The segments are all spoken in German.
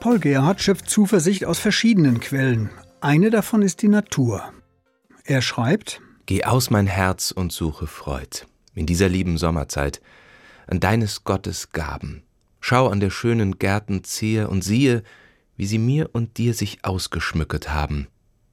Paul Gerhardt schöpft Zuversicht aus verschiedenen Quellen. Eine davon ist die Natur. Er schreibt: Geh aus mein Herz und suche Freud, in dieser lieben Sommerzeit, an deines Gottes Gaben. Schau an der schönen Gärten Zehr und siehe, wie sie mir und dir sich ausgeschmücket haben.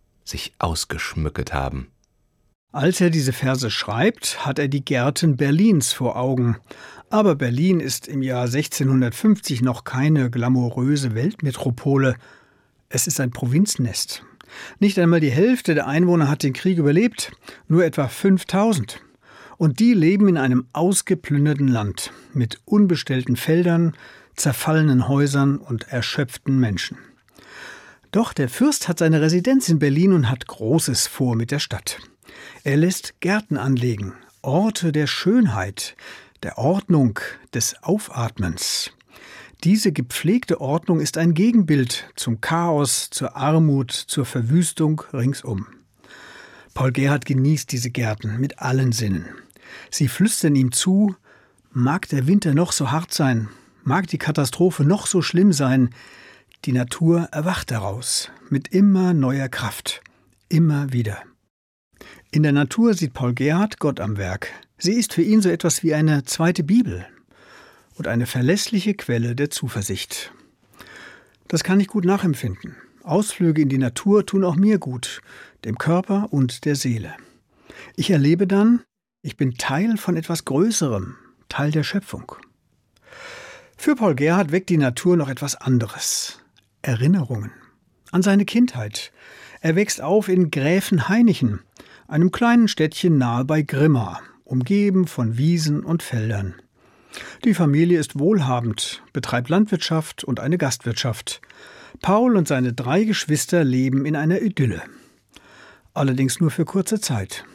Als er diese Verse schreibt, hat er die Gärten Berlins vor Augen. Aber Berlin ist im Jahr 1650 noch keine glamouröse Weltmetropole. Es ist ein Provinznest. Nicht einmal die Hälfte der Einwohner hat den Krieg überlebt, nur etwa 5000. Und die leben in einem ausgeplünderten Land mit unbestellten Feldern, zerfallenen Häusern und erschöpften Menschen. Doch der Fürst hat seine Residenz in Berlin und hat Großes vor mit der Stadt. Er lässt Gärten anlegen, Orte der Schönheit, der Ordnung, des Aufatmens. Diese gepflegte Ordnung ist ein Gegenbild zum Chaos, zur Armut, zur Verwüstung ringsum. Paul Gerhardt genießt diese Gärten mit allen Sinnen. Sie flüstern ihm zu: Mag der Winter noch so hart sein, mag die Katastrophe noch so schlimm sein, die Natur erwacht daraus mit immer neuer Kraft, immer wieder. In der Natur sieht Paul Gerhardt Gott am Werk. Sie ist für ihn so etwas wie eine zweite Bibel und eine verlässliche Quelle der Zuversicht. Das kann ich gut nachempfinden. Ausflüge in die Natur tun auch mir gut, dem Körper und der Seele. Ich erlebe dann, ich bin Teil von etwas Größerem, Teil der Schöpfung. Für Paul Gerhardt weckt die Natur noch etwas anderes. Erinnerungen an seine Kindheit. Er wächst auf in Gräfenhainichen, einem kleinen Städtchen nahe bei Grimma, umgeben von Wiesen und Feldern. Die Familie ist wohlhabend, betreibt Landwirtschaft und eine Gastwirtschaft. Paul und seine 3 Geschwister leben in einer Idylle. Allerdings nur für kurze Zeit.